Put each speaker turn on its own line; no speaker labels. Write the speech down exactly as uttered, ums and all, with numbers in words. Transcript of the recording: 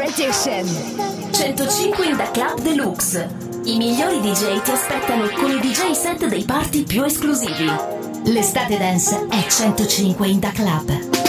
Edition.
centocinque in The Club Deluxe. I migliori D J ti aspettano con i D J set dei party più esclusivi. L'estate dance è centocinque in The Club.